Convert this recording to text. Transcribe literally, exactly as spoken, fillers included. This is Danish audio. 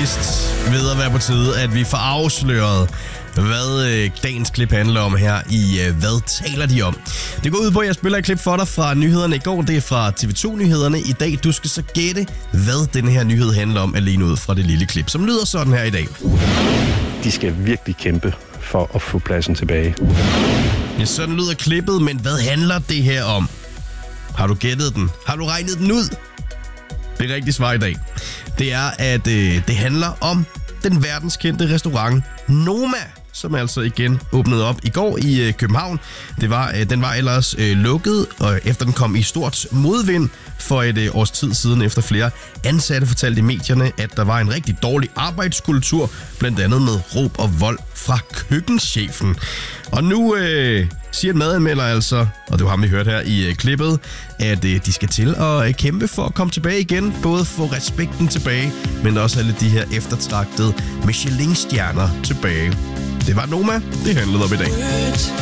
vist ved at være på tide, at vi får afsløret, hvad øh, dagens klip handler om her i øh, Hvad taler de om? Det går ud på, at jeg spiller et klip for dig fra nyhederne i går. Det er fra T V to-nyhederne i dag. Du skal så gætte, hvad den her nyhed handler om, alene ud fra det lille klip, som lyder sådan her i dag. De skal virkelig kæmpe for at få pladsen tilbage. Ja, sådan lyder klippet, men hvad handler det her om? Har du gættet den? Har du regnet den ud? Det rigtige svar i dag, det er, at øh, det handler om den verdenskendte restaurant Noma, som altså igen åbnede op i går i øh, København. Det var, øh, den var ellers øh, lukket, og efter den kom i stort modvind for et øh, års tid siden, efter flere ansatte fortalte i medierne, at der var en rigtig dårlig arbejdskultur, blandt andet med råb og vold fra køkkenchefen. Og nu øh, siger madanmelder altså, og det var ham, vi hørte her i øh, klippet, at øh, de skal til at øh, kæmpe for at komme tilbage igen, både få respekten tilbage, men også alle de her eftertragtede Michelin-stjerner tilbage. Det var Noma, det handlede om i dag.